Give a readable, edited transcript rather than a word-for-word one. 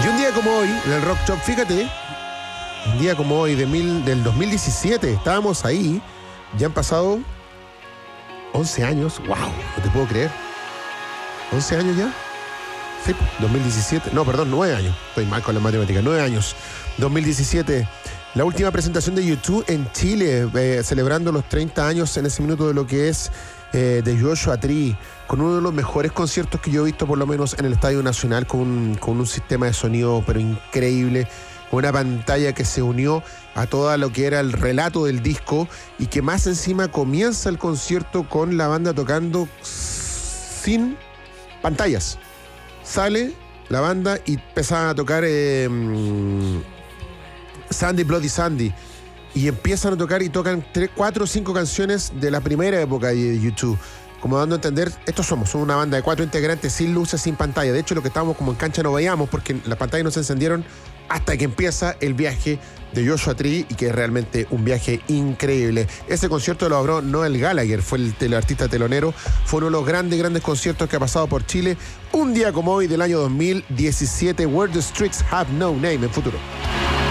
Y un día como hoy, en el Rock Shop, fíjate, un día como hoy del 2017, estábamos ahí, ya han pasado 11 años, wow, no te puedo creer. 11 años ya. Sí, 2017, no, perdón, 9 años. Estoy mal con la matemática, 9 años. 2017, la última presentación de YouTube en Chile, celebrando los 30 años en ese minuto de lo que es de Joshua Tree, con uno de los mejores conciertos que yo he visto, por lo menos en el Estadio Nacional, con un sistema de sonido pero increíble, con una pantalla que se unió a todo lo que era el relato del disco y que más encima comienza el concierto con la banda tocando sin pantallas. Sale la banda y empieza a tocar Sandy Bloody Sandy y empiezan a tocar y tocan 3, 4 o 5 canciones de la primera época de YouTube, como dando a entender, somos una banda de 4 integrantes sin luces, sin pantalla. De hecho, lo que estábamos como en cancha no veíamos porque las pantallas no se encendieron hasta que empieza el viaje de Joshua Tree, y que es realmente un viaje increíble. Ese concierto lo abrió Noel Gallagher, fue el artista telonero. Fue uno de los grandes conciertos que ha pasado por Chile un día como hoy del año 2017. Where the Streets Have No Name en Futuro.